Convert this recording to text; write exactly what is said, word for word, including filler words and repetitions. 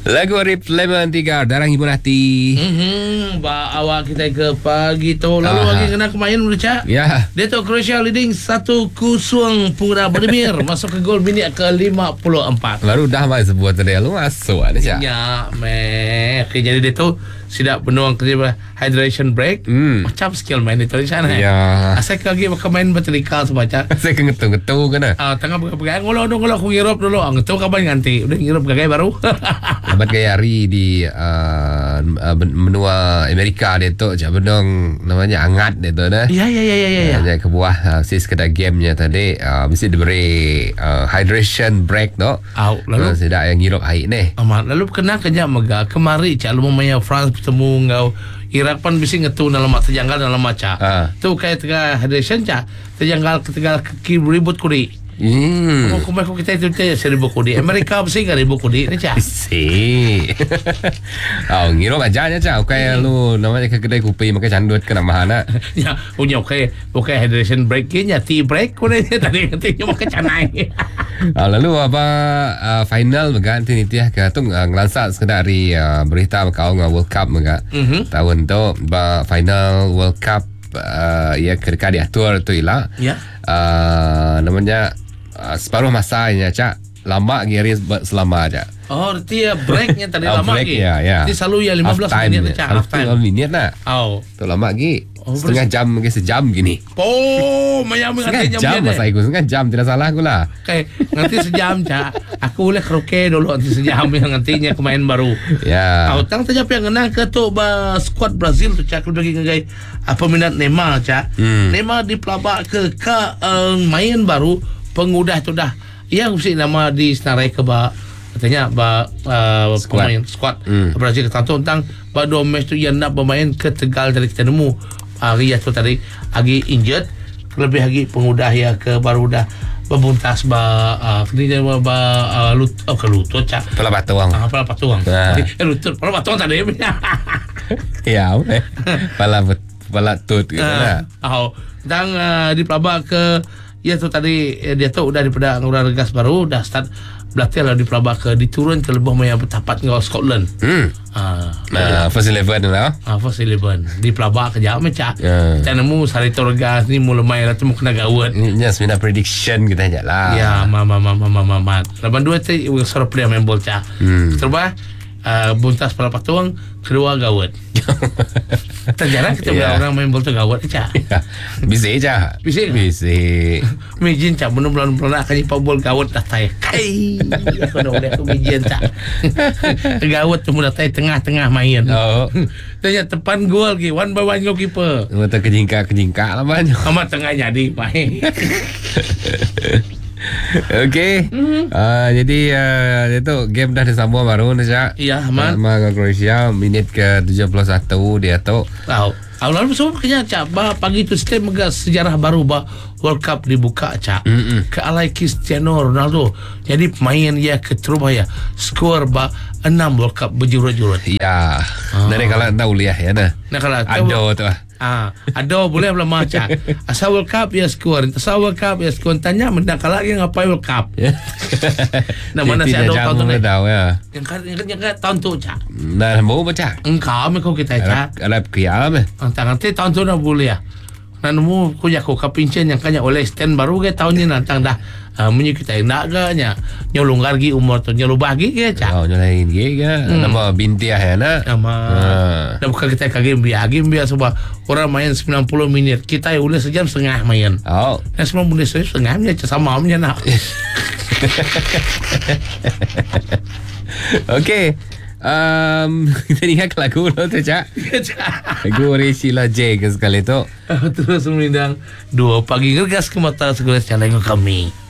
Lagu Arif Lemon tiga Darang Ibu Hati. Hmm, ba awak kita ke pagi tu. Lalu Aha. lagi kena kemain boleh cak. Ya. Dia tu Croatia leading satu kosong Pura Vladimir masuk ke gol minit ke lima puluh empat. Baru dah main sebuah tadi lu masuk ada cak. Ya, meh. Okay, jadi dia tu sidak penuang kerja hydration break. Hmm. Macam skill main itu di sana. Ya. Asal lagi makan main berterikal sebaca. Saya kengetu-ngetu kan. Ah, tengah pegang ngolo dong ngolo aku ngirup dulu. Ah, ngetu kapan ganti. Udah ngirup gagai baru. Dapat gaya hari di uh, benua Amerika dia tu cak benong namanya angat dia tu dah. Ya ya ya ya ya. ya. Jadi ke buah uh, si sekedar gamenya tadi uh, mesti diberi uh, hydration break no. Au, lalu uh, sedak yang ngirup air ni. amat lalu kena kenya mega kemari cak lu maya France bertemu ngau Irak pun bisa ngetu dalam mak terjanggal dalam maca. Ah. Tu kayak tengah hydration cak terjanggal ketegal kaki ribut kudi. Hmm. Oh, kumai kita itu tu seribu kudi. Amerika bersih kan ribu kudi ni cak. Si. Oh, ngirup aja nya cak. Kayak lu namanya ke kedai kopi makan candut kena mahana. Ya, punya okey, okey hydration break nya tea break kau ni tadi katanya makan canai. Uh, lalu apa uh, final mega nanti ni tiah ke tu uh, ngelansat sekedar hari uh, berita kau ngah World Cup mega Mhm. tahun tu ba final World Cup uh, ya ketika diatur tu ialah Ya. uh, namanya uh, separuh masanya cak lama giri selama aja. Oh, dia breaknya tadi Oh, lama break, lagi. ya, ya. Dia selalu ya lima belas Half time minit ya. cak Half half time. time minit lah. Oh. Tu lama lagi. Oh, Setengah jam ke sejam gini. Oh, mayam Setengah ngerti jam masa aku setengah jam tidak salah aku lah. Kayak nanti sejam cak. Aku boleh karaoke dulu nanti sejam yang nantinya kemain baru. Ya. Kau tang saja yang kena ke tu ba squad Brazil tu cak lagi ngagai apa minat Neymar cak. Hmm. Neymar dipelabak ke ke uh, main baru pengudah tu dah. Yang mesti nama di senarai ke ba katanya ba uh, Squad. pemain squad Hmm. Brazil kata tentang ba dua match tu yang nak bermain ke Tegal dari kita nemu hari tu tadi lagi injured lebih lagi pengudah ya ke baru dah berbuntas ba uh, ini dia ba uh, lut oh ke lutut cak. Pala batuang. Ah, apa patuang. Ah. Eh lutut, apa patuang tadi. Ya, boleh. Pala bet- pala tut gitu lah. Ah, oh, dan uh, di pelabak ke ya tu tadi eh, dia tu udah daripada Ngurah Regas baru dah start berlatih lah di pelabak ke diturun ke lebih maya bertapat ngau Scotland. Hmm. Ah, Nah, first eleven lah. ah first eleven di pelabak ke jauh macam. Ya. Kita nemu Sarito Regas ni mula main lah tu kena gawat. Ini just mina prediction kita aja lah. Ya, mama mama mama mama. Laban dua tu suruh player main bola cah. Hmm. Terus uh, buntas pala patuang kedua gawat. Terjarang kita Ya. yeah. orang main bola tu gawat cah. Bisa aja. Bisa ke? Bisa. Mijin cak benar benar akan nyipa bol gawat dah tay. Kai. Aku dah boleh aku mijin cak. Gawat tu mudah tay tengah-tengah main. Oh. Tanya tepan gol ki one by one goalkeeper. Mata kejingka-kejingka lah banyak. Amat tengah jadi main. Okey. Mhm. Uh, jadi uh, itu game dah disambung baru nih Cak. Iya, Ahmad. Sama ke Croatia minit ke tujuh puluh satu dia tu. Tahu. Awal lalu semua kena cak bah pagi tu setiap mega sejarah baru bah World Cup dibuka cak. Mm-mm. Ke alai Cristiano Ronaldo. Jadi pemain dia ke Trubaya skor bah enam World Cup berjurut-jurut. Ya. Dari kalau tahu lihat ya nah. Nah kalau Ado tu ah. Ah, ada boleh belum macam. Asal World Cup ya skor, asal World Cup ya skor. Tanya mendak lagi ngapai World Cup. Nah mana saya ada tahun tu ni. Tahu ya. Yang kan yang kan yang kan tahun tu cak. Nah, mau baca. Engkau mereka kita cak. Arab Arab kiam eh. Antang nanti tahun tu dah boleh ya. Nah nemu kuya ko kapincen yang kanya oleh stand baru ke tahun ni nantang dah. Uh, menyu kita nak ke nya nyolong lagi umur tu nyolong bagi ke cak. Oh, nyolain ge ke. Nama binti ya na. Nama. Ah. Dah bukan kita kagim biar agim biar sebab orang main sembilan puluh minit. Kita boleh sejam setengah main. Oh. Nah sembilan puluh minit setengah minit sama punya nak. Okey. Um, kita ingat lagu tu tu Cak. Lagu Resila J ke sekali tu. Terus melindang dua pagi gergas ke mata segala caleng kami.